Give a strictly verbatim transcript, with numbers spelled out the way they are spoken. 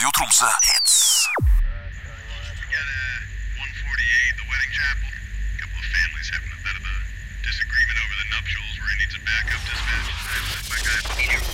Radio Tromsø. Hits. We got uh, one forty-eight, the wedding chapel. A couple of families having a bit of a disagreement over the nuptials where he needs a backup dispatch. I have my guy.